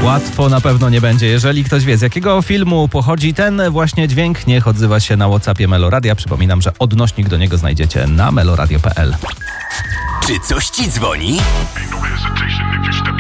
Łatwo na pewno nie będzie. Jeżeli ktoś wie, z jakiego filmu pochodzi ten właśnie dźwięk, niech odzywa się na WhatsAppie Meloradia. Przypominam, że odnośnik do niego znajdziecie na meloradio.pl. Czy coś ci dzwoni?